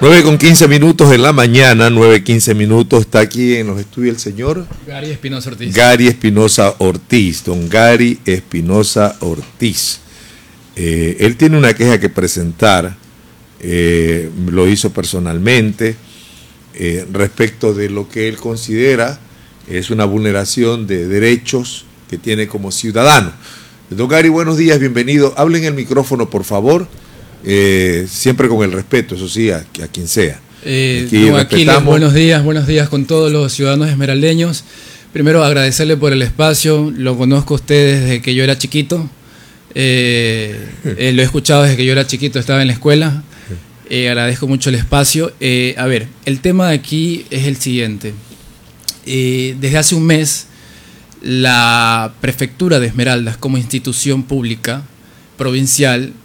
9:15 en la mañana, 9:15. Está aquí en los estudios el señor Gary Espinosa Ortiz. Gary Espinosa Ortiz, don Gary Espinosa Ortiz. Él tiene una queja que presentar, lo hizo personalmente, respecto de lo que él considera es una vulneración de derechos que tiene como ciudadano. Don Gary, buenos días, bienvenido. Hable en el micrófono, por favor. Siempre con el respeto, eso sí, a quien sea. Aquiles, buenos días con todos los ciudadanos esmeraldeños. Primero agradecerle por el espacio, lo conozco a ustedes desde que yo era chiquito, lo he escuchado desde que yo era chiquito, estaba en la escuela, agradezco mucho el espacio. A ver, el tema de aquí es el siguiente. Desde hace un mes, la Prefectura de Esmeraldas como institución pública provincial